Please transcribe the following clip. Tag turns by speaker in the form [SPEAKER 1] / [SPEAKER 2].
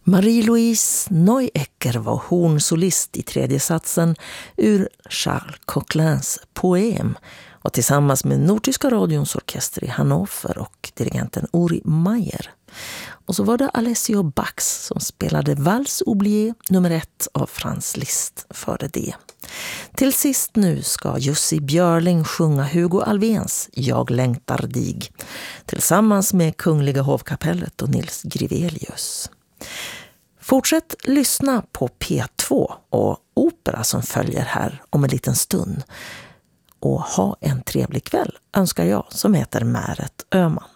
[SPEAKER 1] Marie-Louise Neuecker var hornsolist i tredje satsen ur Charles Coquelins poem och tillsammans med Nordtyska radions orkester i Hannover och dirigenten Uri Meyer. Och så var det Alessio Bax som spelade Vals Oublié nummer 1 av Franz Liszt före det. Till sist nu ska Jussi Björling sjunga Hugo Alvéns Jag längtar dig tillsammans med Kungliga hovkapellet och Nils Grivelius. Fortsätt lyssna på P2 och opera som följer här om en liten stund. Och ha en trevlig kväll önskar jag som heter Märet Öhman.